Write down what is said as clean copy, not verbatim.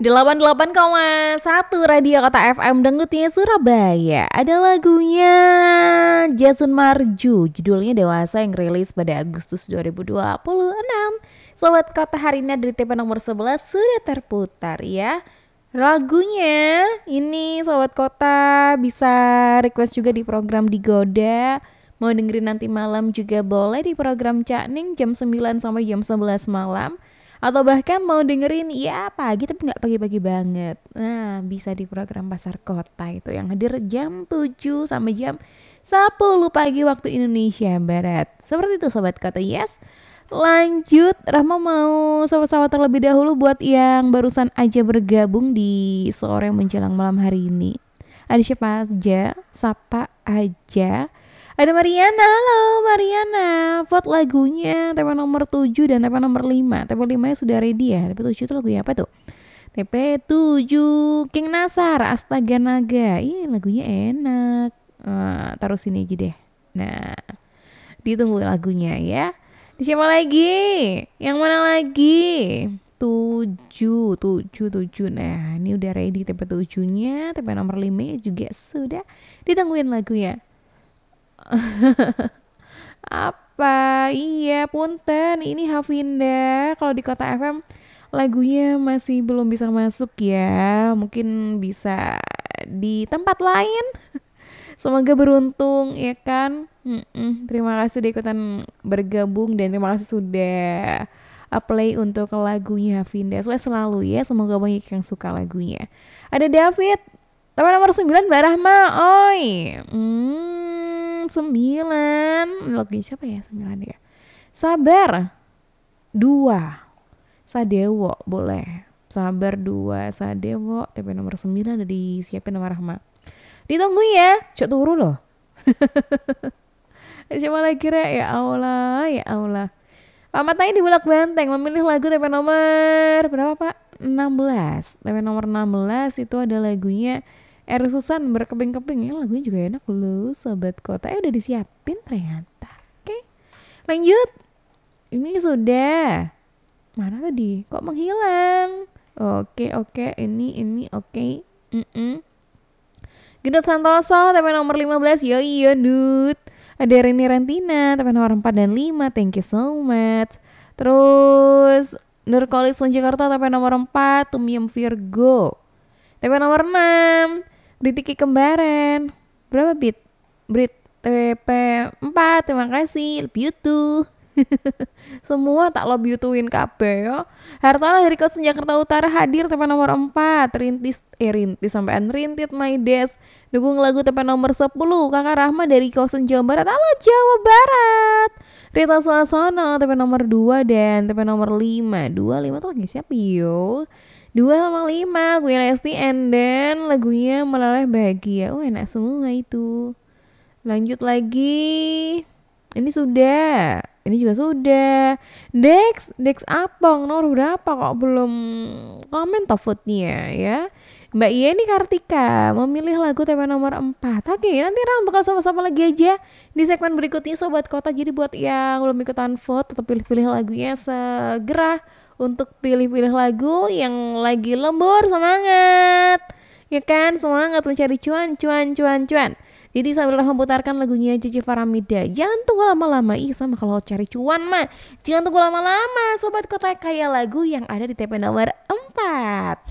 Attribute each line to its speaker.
Speaker 1: 88,1 Radio Kota FM Dangdutnya Surabaya. Ada lagunya Jason Marju, judulnya Dewasa, yang rilis pada Agustus 2026. Sobat Kota, hari ini dari TP nomor 11 sudah terputar ya. Lagunya ini Sobat Kota bisa request juga di program Digoda. Mau dengerin nanti malam juga boleh di program Cak Ning jam 9 sampai jam 11 malam. Atau bahkan mau dengerin ya pagi tapi gak pagi-pagi banget. Nah bisa di program Pasar Kota itu yang hadir jam 7 sampai jam 10 pagi waktu Indonesia Barat. Seperti itu Sobat Kota, yes. Lanjut, Rahma mau sapa-sapa terlebih dahulu buat yang barusan aja bergabung di sore menjelang malam hari ini. Ada siapa aja? Sapa aja. Ada Mariana, halo Mariana. Vote lagunya TP nomor 7 dan TP nomor 5. TP 5 nya sudah ready ya. TP 7 itu lagunya apa tuh? TP 7 King Nasar, Astaga Naga. Ih, lagunya enak. Taruh sini aja deh. Nah, ditunggu lagunya ya. Siapa lagi? Yang mana lagi? 7. Nah, ini udah ready TP 7 nya. TP nomor 5 nya juga sudah. Ditungguin lagunya. Apa? Iya, punten. Ini Havinda. Kalau di Kota FM lagunya masih belum bisa masuk ya. Mungkin bisa di tempat lain. Semoga beruntung ya kan. Terima kasih sudah ikutan bergabung dan terima kasih sudah play untuk lagunya Havinda. Selalu ya. Semoga banyak yang suka lagunya. Ada David. Tapi nomor 9 Mbak Rahma. Oi. 9. Lagunya siapa ya 9 ya? Sabar 2 Sadewo boleh. Sabar 2 Sadewo. TP nomor 9 udah disiapin sama Rahma. Ditunggu ya. Cok turu loh. Siapa lagi ya Allah. Pak Matanya di Bulak Banteng memilih lagu TP nomor berapa Pak? 16. TP nomor 16 itu ada lagunya R. Susan Berkeping-keping. Ya lagunya juga enak loh Sobat Kota. Udah disiapin ternyata. Oke, lanjut. Ini sudah. Mana tadi? Kok menghilang? Oke. Ini oke. Gendut Santoso TP nomor 15. Yo Dut. Ada Reni Rentina TP nomor 4 dan 5. Thank you so much. Terus Nurkolis Jakarta TP nomor 4. Tumiem Virgo TP nomor 6. Britiki Kembaran. Berapa Brit TP 4. Terima kasih. Love you too. Semua tak love you too-in kabeh yo. Hartono dari Kota Jakarta Utara hadir TP nomor 4. Rintis sampean rintit my desk. Dukung lagu TP nomor 10. Kakak Rahma dari kawasan Jawa Barat. Halo Jawa Barat. Rita Suasono TP nomor 2 dan TP nomor 5. 5 tuh lagi siapa yo? 2 sama 5 gue Lesti and then lagunya Meleleh Bahagia. Enak semua itu. Lanjut lagi. Ini sudah. Ini juga sudah. Dex Apong nomor berapa kok belum komen vote-nya ya. Mbak Yeni Kartika memilih lagu TP nomor 4. Oke, nanti Ram bakal sama-sama lagi aja di segmen berikutnya Sobat Kota. Jadi buat yang belum ikutan vote tetap pilih-pilih lagunya segera untuk pilih-pilih lagu yang lagi lembur. Semangat ya kan, semangat mencari cuan. Jadi sambil memutarkan lagunya Cici Faramida. Jangan tunggu lama-lama. Sama kalau cari cuan mah jangan tunggu lama-lama Sobat Kota, kayak lagu yang ada di TP nomor 4.